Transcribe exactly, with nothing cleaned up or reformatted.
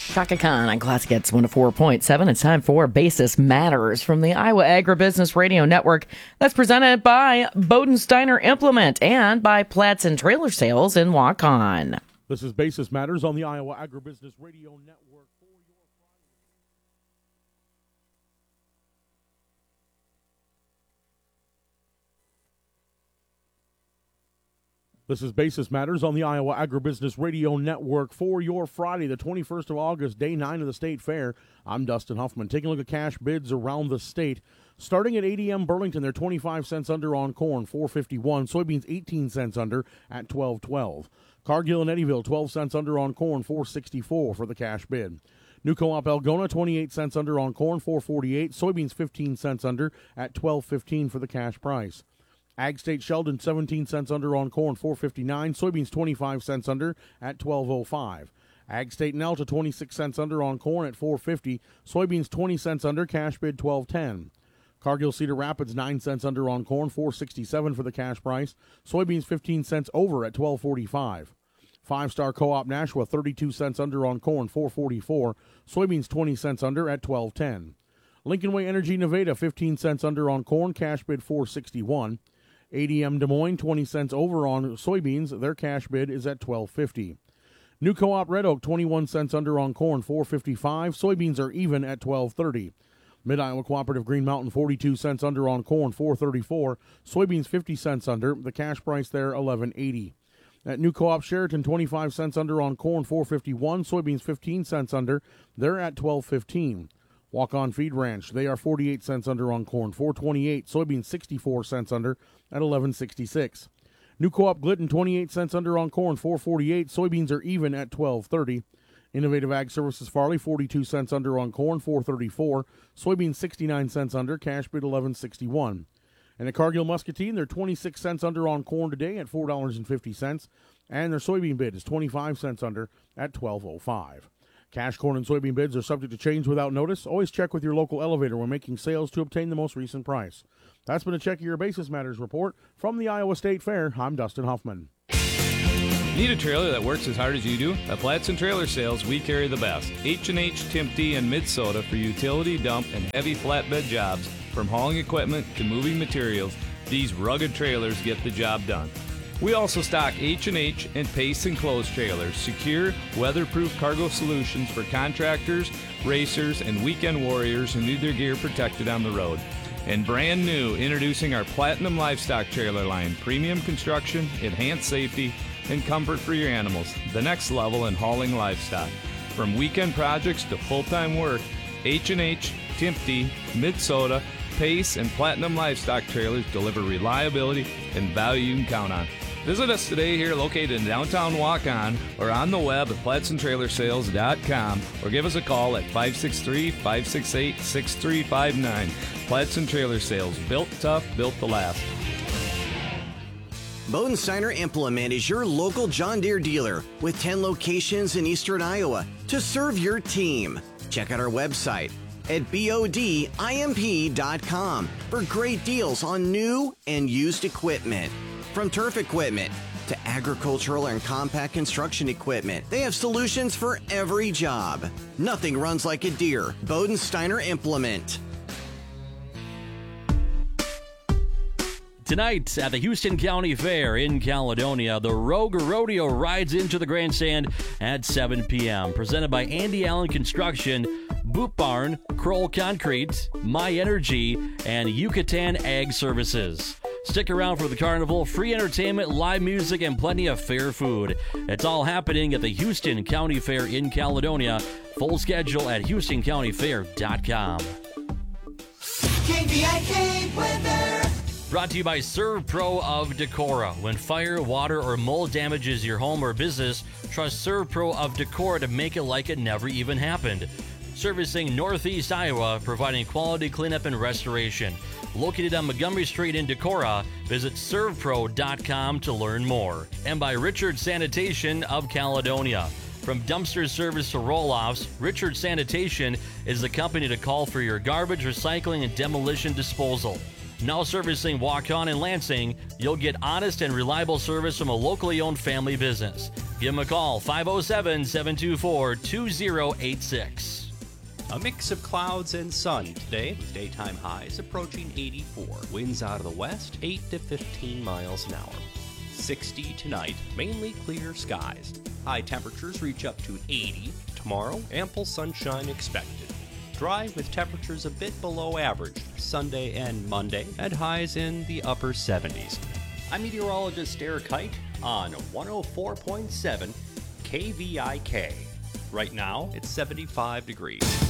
Shaka Khan on Classic Hits one oh four point seven. It's time for Basis Matters from the Iowa Agribusiness Radio Network. That's presented by Bodensteiner Implement and by Platson Trailer Sales in Waukon. This is Basis Matters on the Iowa Agribusiness Radio Network. This is Basis Matters on the Iowa Agribusiness Radio Network for your Friday, the twenty-first of August, day nine of the State Fair. I'm Dustin Huffman. Taking a look at cash bids around the state. Starting at A D M Burlington, they're twenty-five cents under on corn, four fifty-one. Soybeans eighteen cents under at twelve twelve. Cargill and Eddyville, twelve cents under on corn, four sixty-four for the cash bid. New Co-op Algona, twenty-eight cents under on corn, four forty-eight. Soybeans fifteen cents under at twelve fifteen for the cash price. Ag State Sheldon, seventeen cents under on corn, four fifty-nine. Soybeans, twenty-five cents under at twelve oh five. Ag State Nelta, twenty-six cents under on corn at four fifty. Soybeans, twenty cents under, cash bid twelve ten. Cargill Cedar Rapids, nine cents under on corn, four sixty-seven for the cash price. Soybeans, fifteen cents over at twelve forty-five. Five Star Co-op Nashua, thirty-two cents under on corn, four forty-four. Soybeans, twenty cents under at twelve ten. Lincoln Way Energy Nevada, fifteen cents under on corn, cash bid four sixty-one. A D M Des Moines, twenty cents over on soybeans. Their cash bid is at twelve fifty. New Co-op Red Oak, twenty-one cents under on corn, four fifty-five. Soybeans are even at twelve thirty. Mid-Iowa Cooperative Green Mountain, forty-two cents under on corn, four thirty-four. Soybeans, fifty cents under. The cash price there, eleven eighty. At New Co-op Sheraton, twenty-five cents under on corn, four fifty-one. Soybeans, fifteen cents under. They're at twelve fifteen. Walk-On Feed Ranch, they are forty-eight cents under on corn, four twenty-eight. Soybeans, sixty-four cents under at eleven sixty-six. New Co-op Glidden, twenty-eight cents under on corn, four forty-eight. Soybeans are even at twelve thirty. Innovative Ag Services Farley, forty-two cents under on corn, four thirty-four. Soybeans, sixty-nine cents under, cash bid eleven sixty-one. And at Cargill Muscatine, they're twenty-six cents under on corn today at four dollars and fifty cents. And their soybean bid is twenty-five cents under at twelve oh five. Cash corn and soybean bids are subject to change without notice. Always check with your local elevator when making sales to obtain the most recent price. That's been a Check Your Basis Matters report from the Iowa State Fair. I'm Dustin Huffman. Need a trailer that works as hard as you do? At Platson Trailer Sales, we carry the best. H and H, Timpte, and Mid-Soda for utility, dump, and heavy flatbed jobs. From hauling equipment to moving materials, these rugged trailers get the job done. We also stock H and H and Pace enclosed trailers, secure, weatherproof cargo solutions for contractors, racers, and weekend warriors who need their gear protected on the road. And brand new, introducing our Platinum Livestock Trailer line, premium construction, enhanced safety, and comfort for your animals. The next level in hauling livestock. From weekend projects to full-time work, H and H, Timpte, Mid-Soda, Pace, and Platinum Livestock Trailers deliver reliability and value you can count on. Visit us today here located in downtown Waukon or on the web at platson trailer sales dot com or give us a call at five six three, five six eight, six three five nine. Platson Trailer Sales, built tough, built to last. Bodensteiner Implement is your local John Deere dealer with ten locations in eastern Iowa to serve your team. Check out our website at bodimp dot com for great deals on new and used equipment. From turf equipment to agricultural and compact construction equipment, they have solutions for every job. Nothing runs like a Deere. Bodensteiner Implement. Tonight at the Houston County Fair in Caledonia, the Rogue Rodeo rides into the grandstand at seven p.m. Presented by Andy Allen Construction, Boot Barn, Kroll Concrete, My Energy, and Yucatan Ag Services. Stick around for the carnival, free entertainment, live music, and plenty of fair food. It's all happening at the Houston County Fair in Caledonia. Full schedule at houston county fair dot com. K V I K weather. Brought to you by ServPro of Decorah. When fire, water, or mold damages your home or business, trust ServPro of Decorah to make it like it never even happened. Servicing Northeast Iowa, providing quality cleanup and restoration. Located on Montgomery Street in Decorah, visit serv pro dot com to learn more. And by Richard Sanitation of Caledonia. From dumpster service to roll-offs, Richard Sanitation is the company to call for your garbage, recycling, and demolition disposal. Now servicing Waukon and Lansing, you'll get honest and reliable service from a locally owned family business. Give them a call, five oh seven, seven two four, two oh eight six. A mix of clouds and sun today, with daytime highs approaching eighty-four. Winds out of the west, eight to fifteen miles an hour. sixty tonight, mainly clear skies. High temperatures reach up to eighty. Tomorrow, ample sunshine expected. Dry with temperatures a bit below average Sunday and Monday, at highs in the upper seventies. I'm meteorologist Eric Height on one oh four point seven K V I K. Right now, it's seventy-five degrees.